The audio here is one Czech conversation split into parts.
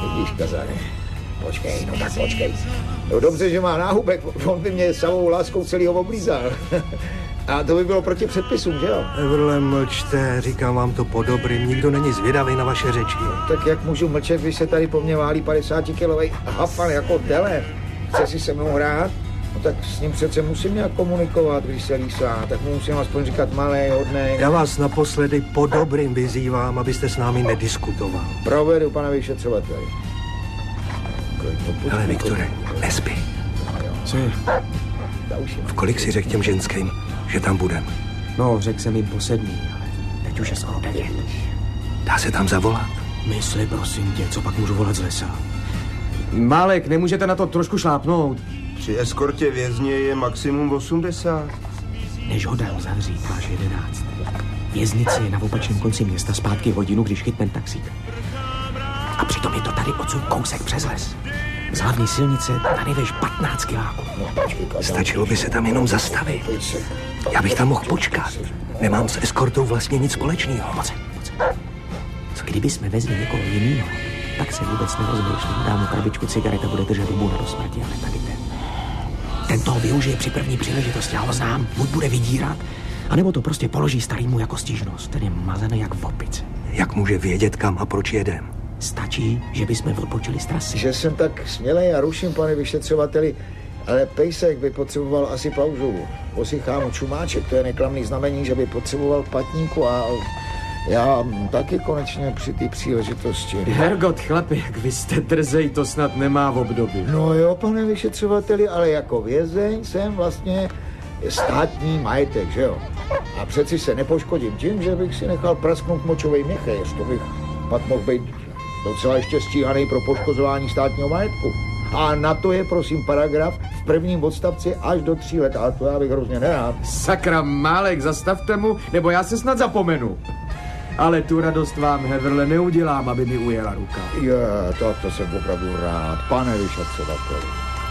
Vidíš, Kazane, počkej, no tak počkej. No dobře, že má náhubek, on by mě samou láskou celýho oblízal. A to by bylo proti předpisům, že jo? Heverle, mlčte, říkám vám to po dobrým, nikdo není zvědavý na vaše řeči. Tak jak můžu mlčet, když se tady po mně válí 50-kilovej hafan jako tele? Chce si se mnou hrát? No tak s ním přece musím nějak komunikovat, když se lísá, tak mu musím aspoň říkat malej, hodnej. Já vás naposledy po dobrým vyzývám, abyste s námi nediskutoval. Provedu, pane vyšetřovateli. Ale Viktore, nespí. Co je? V kolik si řekl těm ženským, že tam budem? No, řekl jsem jim po 7, ale teď už je skoro 9. Dá se tam zavolat? Mysli, prosím tě, co pak můžu volat z lesa? Málek, nemůžete na to trošku šlápnout? Při eskortě vězně je maximum 80. Než ho dám zavřít, máš 11. Věznice je na opačném konci města, zpátky hodinu, když chytnem taxík. A přitom je to tady odsud kousek přes les. Z hlavní silnice tady veš 15 kiláků. Stačilo by se tam jenom zastavit. Já bych tam mohl počkat. Nemám s eskortou vlastně nic společného. Moc. Co kdyby jsme vezli někoho jinýho, tak se vůbec nerozmýšlím. Dám mu krabičku cigaret a bude držet hubu do smrti, ale tady ten toho využije při první příležitosti, já ho znám, buď bude vydírat, anebo to prostě položí starýmu jako stížnost. Ten je mazaný jak v opice. Jak může vědět, kam a proč jedem? Stačí, že bychom odpočili z trasy. Že jsem tak smělej a ruším, pane vyšetřovateli, ale pejsek by potřeboval asi pauzu. Osychá mu čumáček, to je neklamný znamení, že by potřeboval patníku a já taky konečně při té příležitosti. Hergot, chlapi, jak vy jste drzej, to snad nemá v období. No jo, pane vyšetřovateli, ale jako vězeň jsem vlastně státní majetek, že jo? A přeci se nepoškodím tím, že bych si nechal prasknout močovej měchejř, to bych pak mohl být docela ještě stíhaný pro poškozování státního majetku. A na to je, prosím, paragraf v prvním odstavci až do 3 let, ale to já bych hrozně nerád. Sakra, Málek, zastavte mu, nebo já se snad zapomenu. Ale tu radost vám, Heverle, neudělám, aby mi ujela ruka. To jsem opravdu rád, pane vyšetřovateli.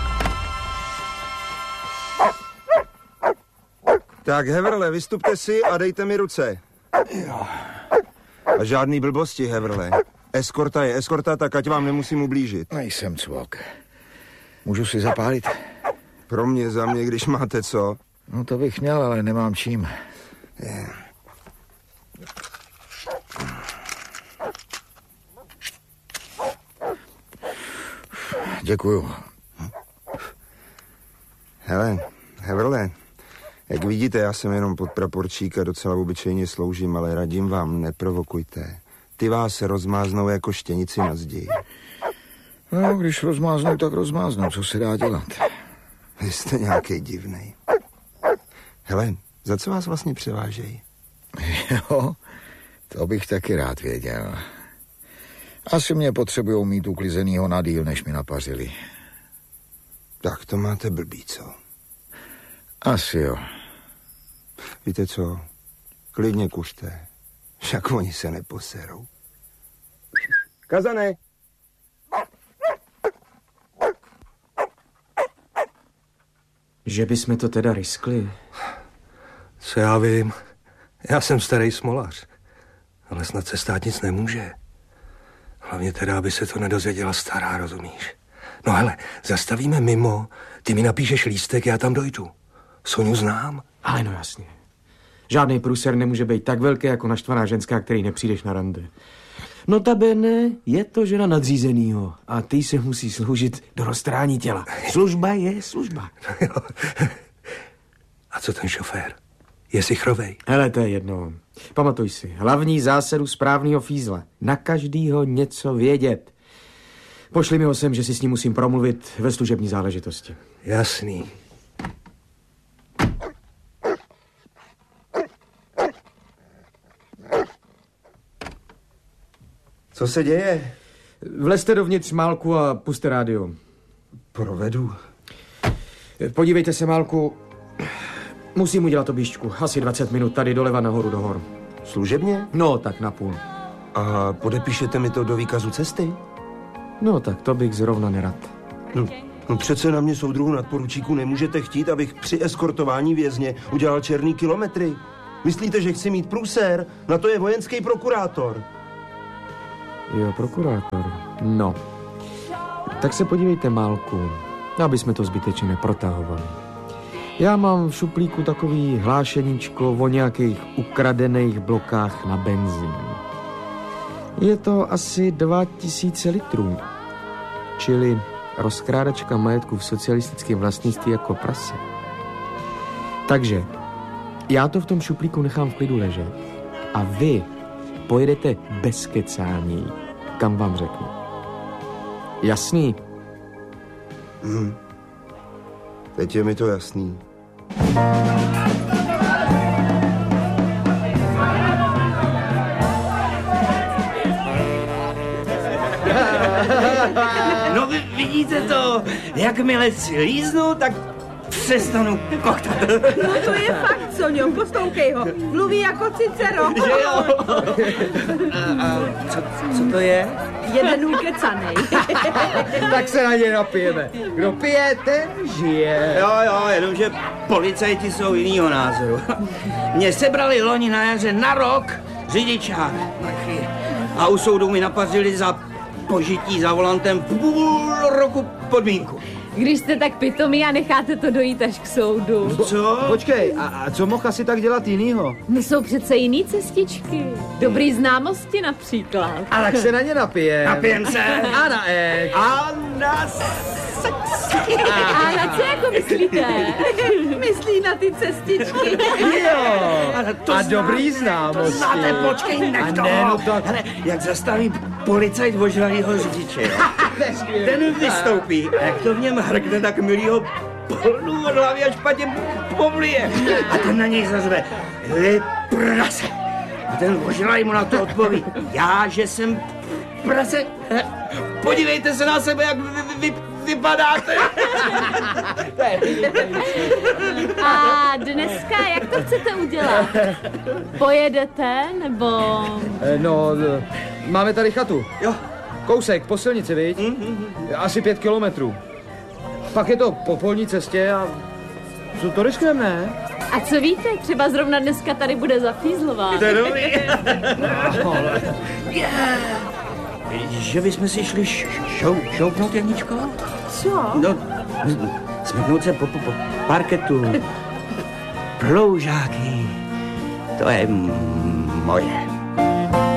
Tak, Heverle, vystupte si a dejte mi ruce. Jo. A žádný blbosti, Heverle. Eskorta je eskorta, tak ať vám nemusím ublížit. Nejsem cvok. Můžu si zapálit? Pro mě, za mě, když máte co. No to bych měl, ale nemám čím. Děkuju. Hele, Heverle, jak vidíte, já jsem jenom podpraporčík a docela obyčejně sloužím, ale radím vám, neprovokujte. Ty vás rozmáznou jako štěnici na zdi. No, když rozmáznou, tak rozmáznou. Co se dá dělat? Vy jste nějaký divnej. Hele, za co vás vlastně převážejí? Jo, to bych taky rád věděl. Asi mě potřebujou mít uklizenýho na díl, než mi napařili. Tak to máte blbý, co? Asi jo. Víte co? Klidně kuřte. Však oni se neposerou. Kazane! Že bychom to teda riskli? Co já vím, já jsem starý smolař, ale snad se stát nic nemůže. Hlavně teda, aby se to nedozvěděla stará, rozumíš? No hele, zastavíme mimo, ty mi napíšeš lístek, já tam dojdu. Soňu znám. Ale no jasně. Žádný průser nemůže být tak velký jako naštvaná ženská, který nepřijdeš na rande. Notabene je to žena nadřízenýho a ty se musí sloužit do roztrání těla. Služba je služba. A co ten šofér? Je sichrovej? Hele, to je jedno. Pamatuj si, hlavní zásadu správného fízla. Na každýho něco vědět. Pošli mi ho sem, že si s ním musím promluvit ve služební záležitosti. Jasný. Co se děje? Vlezte dovnitř, Málku, a puste rádio. Provedu. Podívejte se, Málku. Musím udělat objížďku. Asi 20 minut tady doleva nahoru do hor. Služebně? No, tak na půl. A podepíšete mi to do výkazu cesty? No, tak to bych zrovna nerad. No přece na mě, soudruhu nadporučíku, nemůžete chtít, abych při eskortování vězně udělal černý kilometry. Myslíte, že chci mít průser? Na to je vojenský prokurátor. Jo, prokurátor. No, Tak se podívejte, Málku, aby jsme to zbytečně neprotahovali. Já mám v šuplíku takový hlášeníčko o nějakých ukradených blokách na benzín. Je to asi 2000 litrů, čili rozkrádačka majetku v socialistickém vlastnictví jako prase. Takže já to v tom šuplíku nechám v klidu ležet a vy pojedete bez kecání, kam vám řeknu. Jasný? Teď je mi to jasný. No vidíte to, jakmile si líznu, tak přestanu koktat. No to je fakt, Soňo, poslouchej ho. Mluví jako Cicero. Že jo? A co to je? Jeden ukecanej. Tak se na ně napijeme. Kdo pije, ten žije. Jo, jenomže policajti jsou jinýho názoru. Mě sebrali loni na jaře na rok řidičák. A u soudu mi napařili za požití za volantem půl roku podmínku. Když jste tak pitomí a necháte to dojít až k soudu. Co? Počkej, a co mohl asi tak dělat jinýho? No jsou přece jiný cestičky. Dobrý známosti například. A tak se na ně napijem. Napijem se. A na ek. A na A na co jako myslíte? Myslí na ty cestičky. Jo. A dobrý známosti. To znáte, počkej, nech A toho. ne, no tak... Hele, jak zastaví policajt ožralýho řidiče, jo? Ten vystoupí a jak to v něm hrkne, tak milýho polnu od hlavy a špatně povlije. A ten na něj zazve, vy prase. A ten ožralý mu na to odpoví, já, že jsem prase. Podívejte se na sebe, jak vypadáte. A dneska jak to chcete udělat? Pojedete nebo... No, máme tady chatu. Jo. Kousek, po silnici, viď? Asi 5 kilometrů. Pak je to po polní cestě a... Co to riskujeme, ne? A co víte, třeba zrovna dneska tady bude zafízlová. To je dobrý. Že bychom si šli šoupnout, Janičko? Co? No, smyknout se po parketu. Ploužáky. To je moje.